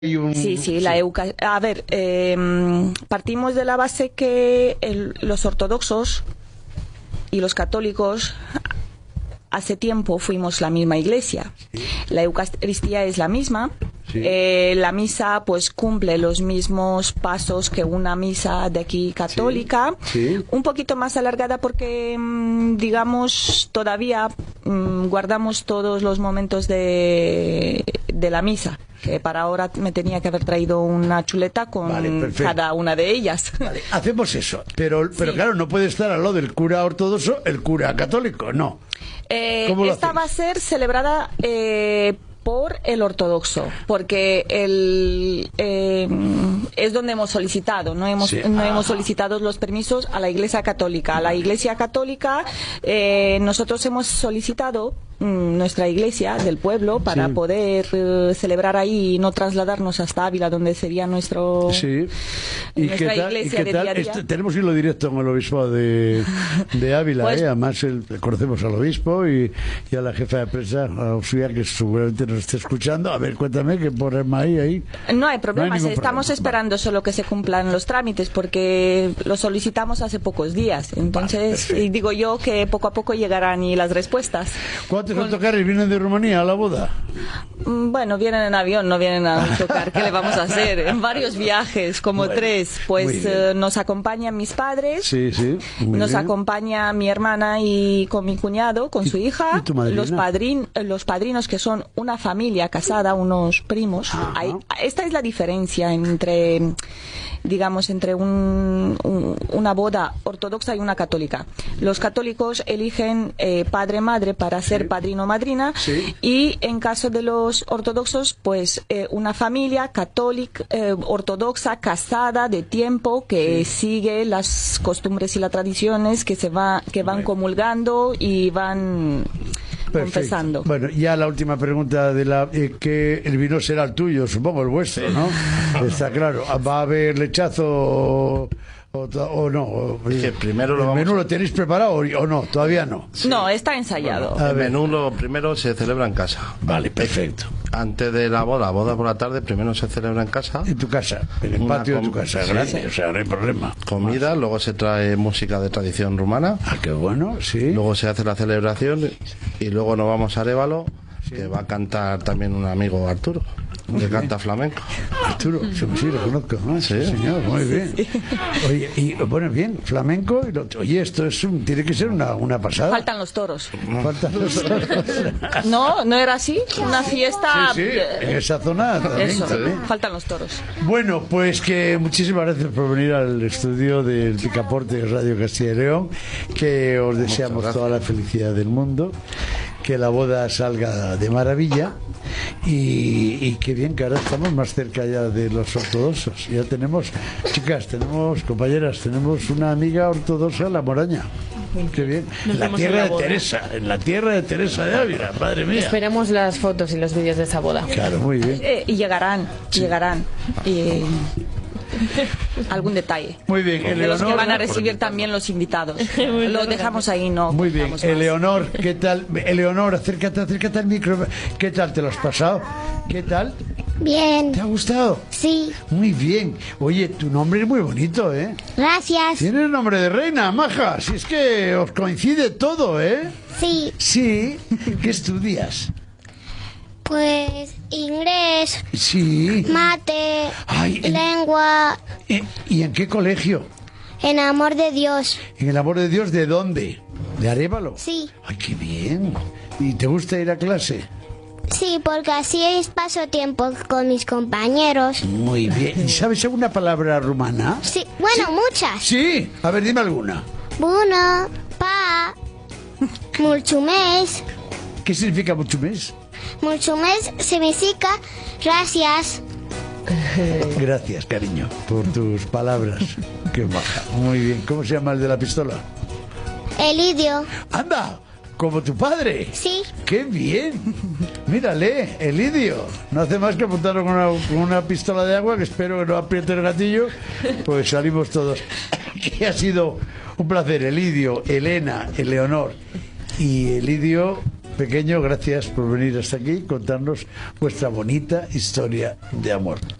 Sí, la Eucaristía. A ver, partimos de la base que los ortodoxos y los católicos hace tiempo fuimos la misma iglesia. Sí. La Eucaristía es la misma. Sí. La misa pues cumple los mismos pasos que una misa de aquí católica, sí. Sí. Un poquito más alargada porque digamos todavía guardamos todos los momentos de la misa, que para ahora me tenía que haber traído una chuleta con cada una de ellas. Vale, hacemos eso, pero sí. Claro, no puede estar al lado del cura ortodoxo el cura católico, no. Esta va a ser celebrada por el ortodoxo, porque es donde hemos solicitado, no hemos solicitado los permisos a la Iglesia Católica. A la Iglesia Católica nosotros hemos solicitado nuestra iglesia del pueblo para poder celebrar ahí y no trasladarnos hasta Ávila, donde sería nuestra iglesia de día a día. Tenemos hilo directo con el obispo de Ávila, pues, además conocemos al obispo y a la jefa de prensa, a Usía, que seguramente nos esté escuchando. A ver, cuéntame, que ponemos ahí. No hay problema, estamos esperando solo que se cumplan los trámites, porque lo solicitamos hace pocos días, entonces y digo yo que poco a poco llegarán y las respuestas. ¿Cuántos autocares vienen de Rumanía a la boda? Bueno, vienen en avión, no vienen a autocar. ¿Qué le vamos a hacer? En varios viajes, como 3. Pues nos acompañan mis padres, nos acompaña mi hermana y con mi cuñado, con su hija, los padrinos, que son una familia casada, unos primos. Esta es la diferencia entre una boda ortodoxa y una católica. Los católicos eligen padre-madre para ser padrino o madrina, y en caso de los ortodoxos, pues una familia católica, ortodoxa, casada de tiempo, que sigue las costumbres y las tradiciones que van comulgando y van confesando. Bueno, ya la última pregunta que el vino será el tuyo, supongo, el vuestro, ¿no? Está claro. ¿Va a haber lechazo o no? Que primero ¿El menú lo tenéis preparado o no? Todavía no. Sí. No, está ensayado. Bueno, el menú primero se celebra en casa. Vale, perfecto. Antes de la boda por la tarde, primero se celebra en casa. En tu casa, en el patio de tu casa, grande, o sea, no hay problema. Comida, luego se trae música de tradición rumana. Ah, qué bueno, sí. Luego se hace la celebración y luego nos vamos a Arévalo, que va a cantar también un amigo, Arturo, que canta flamenco. Arturo, sí, lo conozco, ¿no? Sí, señor, muy bien. Oye, y bueno, bien, flamenco, oye, esto tiene que ser una pasada. Faltan los toros. Faltan los toros. No era así, una fiesta. Sí, en esa zona también. Eso, faltan los toros. Bueno, pues que muchísimas gracias por venir al estudio del Picaporte de Radio Castilla y León, que os deseamos toda la felicidad del mundo, que la boda salga de maravilla y que bien, que ahora estamos más cerca ya de los ortodoxos. Ya tenemos, chicas, tenemos compañeras, tenemos una amiga ortodoxa en La Moraña. Qué bien. En la tierra de Teresa de Ávila, madre mía. Esperemos las fotos y los vídeos de esa boda. Claro, muy bien. Y llegarán. Algún detalle. Muy bien, de los que van a recibir también los invitados. Lo dejamos ahí, no. Muy bien, Eleonor, ¿qué tal? Eleonor, acércate al micro. ¿Qué tal? ¿Te lo has pasado? ¿Qué tal? Bien. ¿Te ha gustado? Sí. Muy bien. Oye, tu nombre es muy bonito, ¿eh? Gracias. Tienes nombre de reina, maja. Si es que os coincide todo, ¿eh? Sí. Sí. ¿Qué estudias? Pues inglés, mate, lengua. ¿Y en qué colegio? En Amor de Dios. ¿En el Amor de Dios de dónde? ¿De Arévalo? Sí. Ay, qué bien. ¿Y te gusta ir a clase? Sí, porque así paso tiempo con mis compañeros. Muy bien. ¿Y sabes alguna palabra rumana? Sí, bueno, muchas. Sí, a ver, dime alguna. Bună, pa, mulțumesc. ¿Qué significa mulțumesc? Mulțumesc significa gracias. Gracias, cariño, por tus palabras. Qué baja. Muy bien. ¿Cómo se llama el de la pistola? Elidio. ¡Anda! ¿Como tu padre? Sí. ¡Qué bien! Mírale, Elidio. No hace más que apuntarlo con una pistola de agua, que espero que no apriete el gatillo, pues salimos todos. Que ha sido un placer, Elidio, Elena, Eleonor y Elidio. pequeño, gracias por venir hasta aquí y contarnos vuestra bonita historia de amor.